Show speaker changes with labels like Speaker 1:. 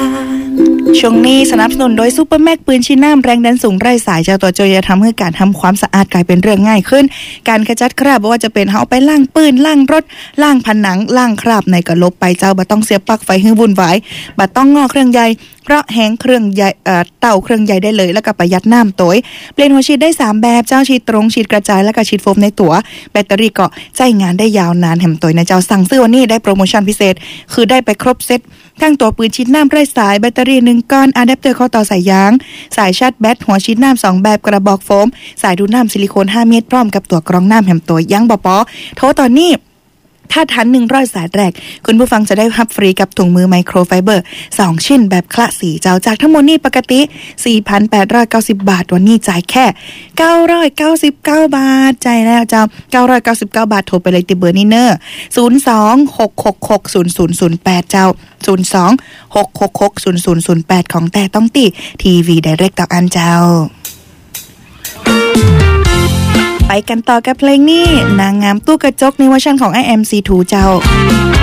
Speaker 1: ช่วงนี้สนับสนุนโดยซูเปอร์แม็กปืนชีน้ำแรงดันสูงไร้สายเจ้าตัวโจยทำให้การทำความสะอาดกลายเป็นเรื่องง่ายขึ้นการขจัดคราบว่าจะเป็นเอาไปล้างปืนล้างรถล้างผนังล้างคราบในกระลบไปเจ้าบ่ต้องเสียบปลั๊กไฟให้วุ่นวายบ่ต้องงอเครื่องใยเพราะแห้งเครื่องใยเต่าเครื่องใยได้เลยแล้วก็ประหยัดน้ำตัวเปลี่ยนหัวฉีดได้3แบบเจ้าฉีดตรงฉีดกระจายแล้วก็ฉีดโฟมในตัวแบตเตอรี่ก็ใช้งานได้ยาวนานแถมตัวนะเจ้าสั่งซื้อวันนี้ได้โปรโมชั่นพิเศษคือได้ไปครบเซตทั้งตัวปืนฉีดน้ำไร้สายแบตเตอรี่1ก้อนอะแดปเตอร์เข้าต่อสายยางสายชาร์จแบตหัวฉีดน้ำ2แบบกระบอกโฟมสายดูดน้ำซิลิโคน5เมตรพร้อมกับตัวกรองน้ำแถมตัวยังบ่พอโทรตอนนี้ถ้าทัน100สายแรกคุณผู้ฟังจะได้รับฟรีกับถุงมือไมโครไฟเบอร์2ชิ้นแบบคละสีเจ้าจากทั้งหมดนี้ปกติ 4,890 บาทวันนี้จ่ายแค่999 บาทจ่ายแล้วเจ้า999 บาทโทรไปเลยติเบอร์นี้เนอร์02-666-0008เจ้า02-666-0008ของแต่ต้องตีทีวีไดเรกต่ออันเจ้าไปกันต่อกับเพลงนี้นางงามตู้กระจกในเวอร์ชันของ IMC2 เจ้า